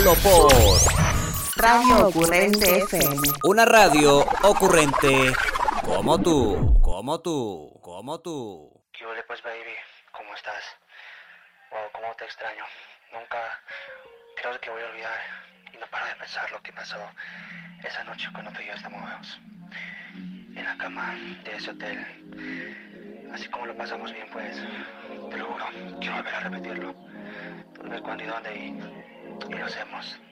Solo por Radio Ocurrente FM. una radio ocurrente como tú, como tú, como tú. ¿Qué ole pues, baby? ¿Cómo estás? Wow, cómo te extraño. Nunca creo que voy a olvidar y no paro de pensar lo que pasó esa noche cuando tú y yo estábamos en la cama de ese hotel. Así como lo pasamos bien, pues, te lo juro, quiero volver a repetirlo. Tú ves cuándo y dónde y lo hacemos.